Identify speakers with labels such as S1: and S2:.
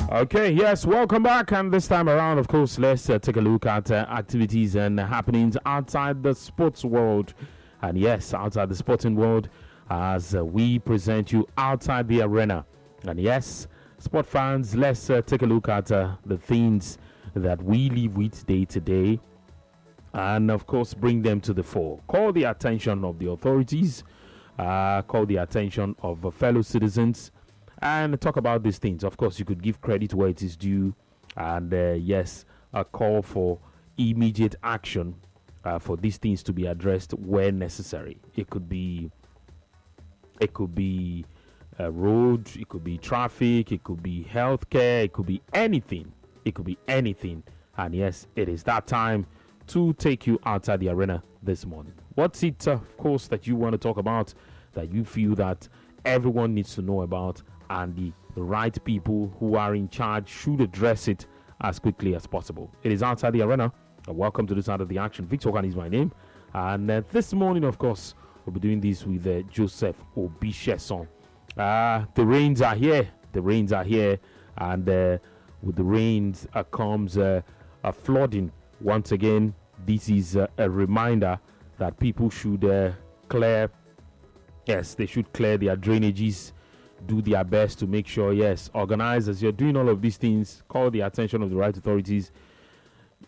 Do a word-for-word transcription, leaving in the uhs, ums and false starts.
S1: Okay, yes, welcome back. And this time around, of course, let's uh, take a look at uh, activities and happenings outside the sports world. And yes, outside the sporting world, as uh, we present you outside the arena. And yes, sport fans, let's uh, take a look at uh, the things that we live with day to day. And of course, bring them to the fore. Call the attention of the authorities, uh, call the attention of uh, fellow citizens, and talk about these things. Of course, you could give credit where it is due, and uh, yes, a call for immediate action uh, for these things to be addressed where necessary. It could be, it could be a road, it could be traffic, it could be healthcare, it could be anything. It could be anything. And yes, it is that time to take you outside the arena this morning. What's it, uh, of course, that you want to talk about, that you feel that everyone needs to know about, and the, the right people who are in charge should address it as quickly as possible? It is outside the arena. Uh, welcome to this side of the action. Victor Okan is my name. And uh, this morning, of course, we'll be doing this with uh, Joseph Obicheson. Uh, the rains are here. The rains are here. And uh, with the rains uh, comes uh, a flooding. Once again, this is uh, a reminder that people should uh, clear, yes, they should clear their drainages, do their best to make sure, yes, organize as you're doing all of these things, call the attention of the right authorities